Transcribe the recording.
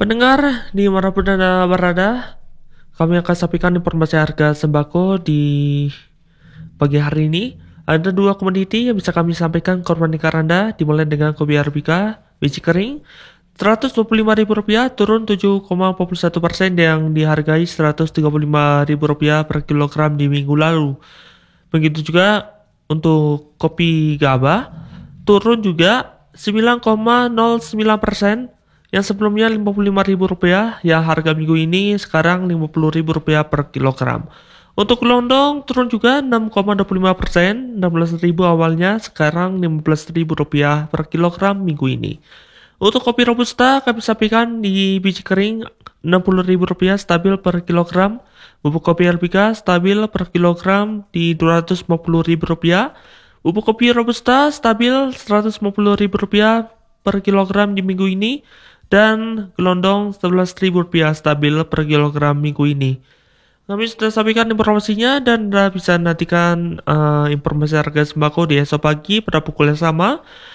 Pendengar dimanapun Anda berada, kami akan sampaikan informasi harga sembako di pagi hari ini. Ada dua komoditi yang bisa kami sampaikan ke pendengar Anda, dimulai dengan kopi Arabica, biji kering, Rp125.000 turun 7,41% yang dihargai Rp135.000 per kilogram di minggu lalu. Begitu juga untuk kopi Gaba, turun juga 9,09%, yang sebelumnya Rp55.000, yang harga minggu ini sekarang Rp50.000 per kilogram. Untuk gelondong turun juga 6,25%, 16.000 awalnya, sekarang Rp15.000 per kilogram minggu ini. Untuk kopi Robusta kami sampaikan di biji kering Rp60.000 stabil per kilogram. Bubuk kopi Arabica stabil per kilogram di Rp250.000. Bubuk kopi Robusta stabil Rp150.000 per kilogram di minggu ini. Dan gelondong Rp11.000 stabil per kilogram minggu ini. Kami sudah sampaikan informasinya dan Anda bisa nantikan informasi harga sembako di esok pagi pada pukul yang sama.